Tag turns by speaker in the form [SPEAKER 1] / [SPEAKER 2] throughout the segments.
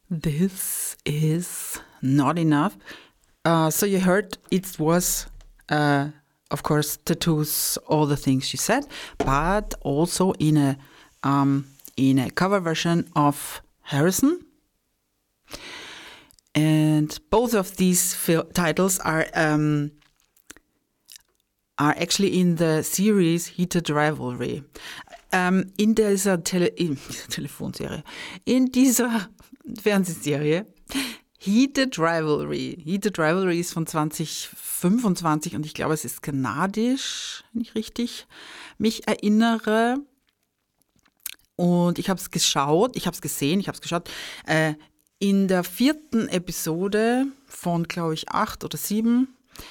[SPEAKER 1] This is not enough. So you heard it was, of course, Tattoos, all the things she said, but also in a cover version of Harrison. And both of these titles are actually in the series Heated Rivalry. In dieser Telefonserie, in dieser Fernsehserie Heated Rivalry. Heated Rivalry ist von 2025 und ich glaube, es ist kanadisch, wenn ich richtig mich erinnere. Und ich habe es geschaut, in der 4. Episode von, glaube ich, 8 oder 7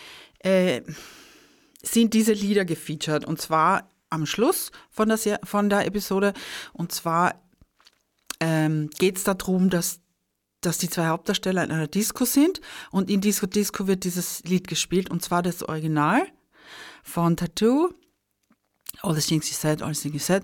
[SPEAKER 1] sind diese Lieder gefeatured. Und zwar am Schluss von der Episode. Und zwar geht es darum, dass die zwei Hauptdarsteller in einer Disco sind. Und in dieser Disco wird dieses Lied gespielt. Und zwar das Original von Tattoo. All the things you said, all the things you said.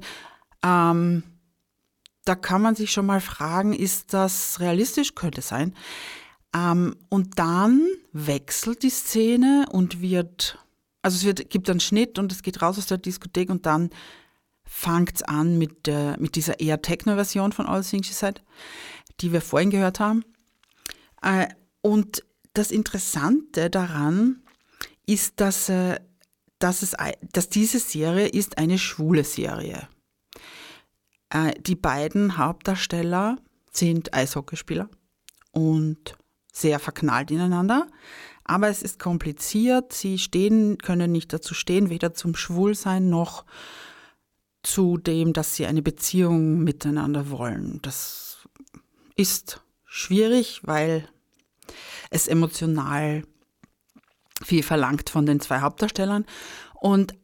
[SPEAKER 1] Da kann man sich schon mal fragen, ist das realistisch? Könnte sein. Und dann wechselt die Szene und gibt einen Schnitt und es geht raus aus der Diskothek und dann fängt es an mit dieser eher Techno-Version von All the Things She Said, die wir vorhin gehört haben. Und das Interessante daran ist, dass diese Serie ist eine schwule Serie. Die beiden Hauptdarsteller sind Eishockeyspieler und sehr verknallt ineinander. Aber es ist kompliziert. Sie können nicht dazu stehen, weder zum Schwulsein noch zu dem, dass sie eine Beziehung miteinander wollen. Das ist schwierig, weil es emotional viel verlangt von den zwei Hauptdarstellern. Und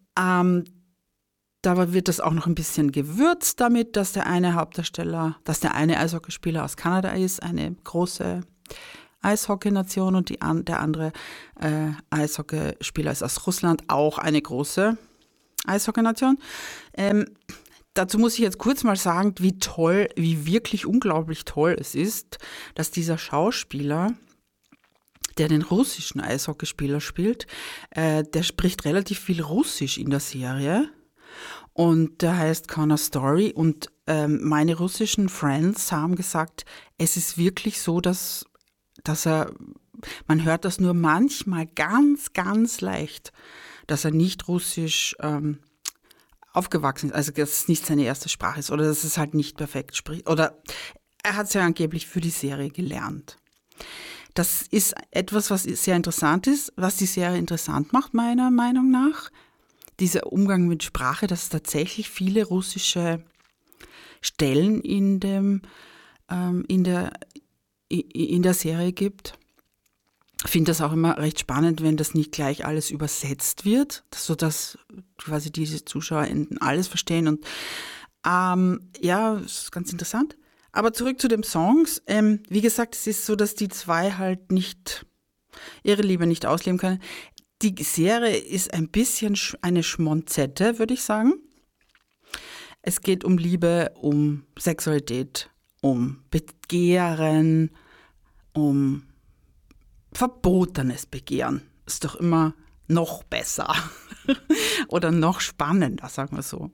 [SPEAKER 1] da wird das auch noch ein bisschen gewürzt damit, dass der eine Eishockeyspieler aus Kanada ist, eine große Eishockeynation, und der andere Eishockeyspieler ist aus Russland, auch eine große Eishockeynation. Dazu muss ich jetzt kurz mal sagen, wie wirklich unglaublich toll es ist, dass dieser Schauspieler, der den russischen Eishockeyspieler spielt, der spricht relativ viel Russisch in der Serie. Und der heißt Connor Story. Und meine russischen Friends haben gesagt, es ist wirklich so, dass man hört das nur manchmal ganz, ganz leicht, dass er nicht russisch aufgewachsen ist, also dass es nicht seine erste Sprache ist oder dass es halt nicht perfekt spricht. Oder er hat es ja angeblich für die Serie gelernt. Das ist etwas, was sehr interessant ist, was die Serie interessant macht, meiner Meinung nach. Dieser Umgang mit Sprache, dass es tatsächlich viele russische Stellen in der Serie gibt. Ich finde das auch immer recht spannend, wenn das nicht gleich alles übersetzt wird, sodass quasi diese Zuschauer alles verstehen. Und ja, das ist ganz interessant. Aber zurück zu den Songs. Wie gesagt, es ist so, dass die zwei halt nicht ihre Liebe nicht ausleben können. Die Serie ist ein bisschen eine Schmonzette, würde ich sagen. Es geht um Liebe, um Sexualität, um Begehren, um verbotenes Begehren. Ist doch immer noch besser oder noch spannender, sagen wir so.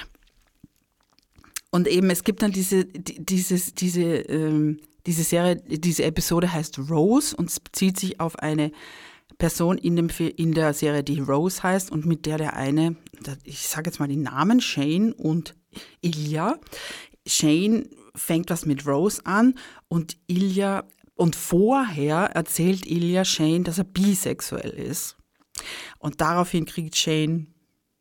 [SPEAKER 1] Und eben, es gibt dann diese Serie, diese Episode heißt Rose und es bezieht sich auf eine Person in der Serie, die Rose heißt und mit der eine, ich sage jetzt mal die Namen, Shane und Ilya. Shane fängt was mit Rose an und vorher erzählt Ilya Shane, dass er bisexuell ist. Und daraufhin kriegt Shane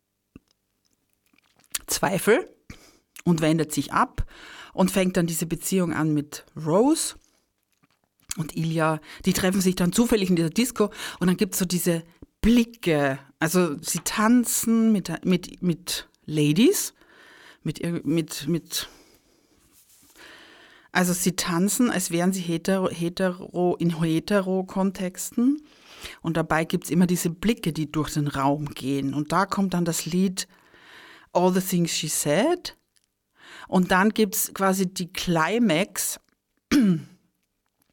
[SPEAKER 1] Zweifel und wendet sich ab und fängt dann diese Beziehung an mit Rose. Und Ilya, die treffen sich dann zufällig in dieser Disco und dann gibt es so diese Blicke. Also sie tanzen mit Ladies, also sie tanzen, als wären sie in Hetero-Kontexten. Und dabei gibt es immer diese Blicke, die durch den Raum gehen. Und da kommt dann das Lied All the Things She Said. Und dann gibt es quasi die Climax,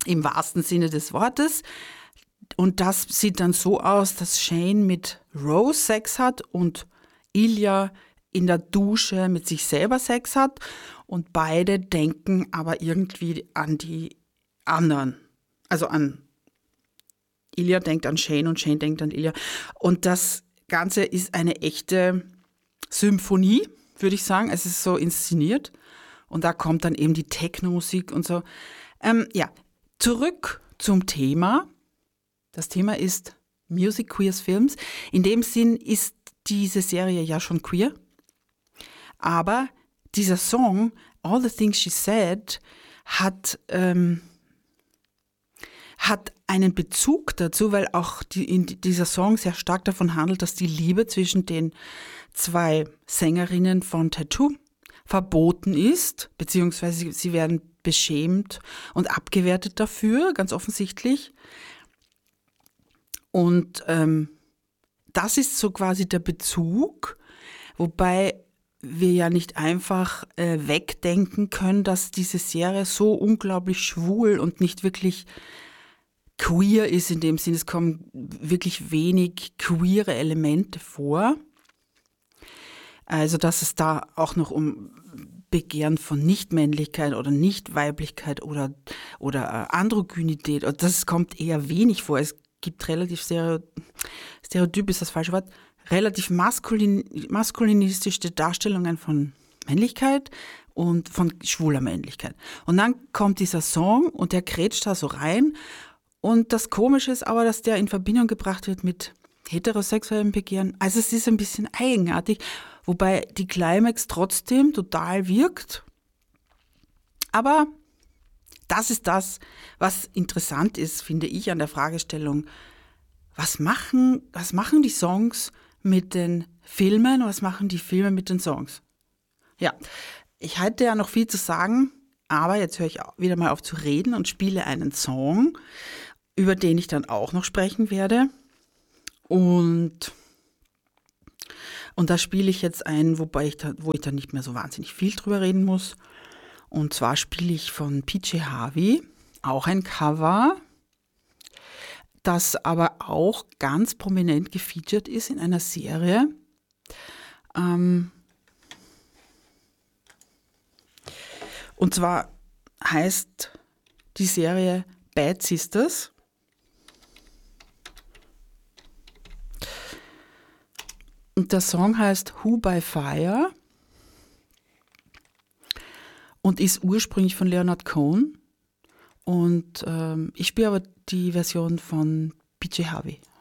[SPEAKER 1] im wahrsten Sinne des Wortes. Und das sieht dann so aus, dass Shane mit Rose Sex hat und Ilya in der Dusche mit sich selber Sex hat und beide denken aber irgendwie an die anderen. Also an Ilya denkt an Shane und Shane denkt an Ilya. Und das Ganze ist eine echte Symphonie, würde ich sagen. Es ist so inszeniert und da kommt dann eben die Techno-Musik und so. Zurück zum Thema. Das Thema ist Music Queers Films. In dem Sinn ist diese Serie ja schon queer. Aber dieser Song, All the Things She Said, hat einen Bezug dazu, weil auch dieser Song sehr stark davon handelt, dass die Liebe zwischen den zwei Sängerinnen von Tattoo verboten ist, beziehungsweise sie werden beschämt und abgewertet dafür, ganz offensichtlich. Und das ist so quasi der Bezug, wobei wir ja nicht einfach wegdenken können, dass diese Serie so unglaublich schwul und nicht wirklich queer ist in dem Sinne. Es kommen wirklich wenig queere Elemente vor. Also dass es da auch noch um Begehren von Nichtmännlichkeit oder Nichtweiblichkeit oder Androgynität, das kommt eher wenig vor. Es gibt relativ Stereotyp ist das falsche Wort, relativ maskulinistische Darstellungen von Männlichkeit und von schwuler Männlichkeit. Und dann kommt dieser Song und der grätscht da so rein. Und das Komische ist aber, dass der in Verbindung gebracht wird mit heterosexuellem Begehren. Also es ist ein bisschen eigenartig, wobei die Climax trotzdem total wirkt. Aber das ist das, was interessant ist, finde ich, an der Fragestellung, was machen die Songs mit den Filmen und was machen die Filme mit den Songs? Ja, ich hätte ja noch viel zu sagen, aber jetzt höre ich wieder mal auf zu reden und spiele einen Song, über den ich dann auch noch sprechen werde. Und da spiele ich jetzt einen, wo ich dann nicht mehr so wahnsinnig viel drüber reden muss. Und zwar spiele ich von PJ Harvey, auch ein Cover, das aber auch ganz prominent gefeatured ist in einer Serie. Und zwar heißt die Serie Bad Sisters. Und der Song heißt Who by Fire und ist ursprünglich von Leonard Cohen. Und ich spiele aber die Version von PJ Harvey.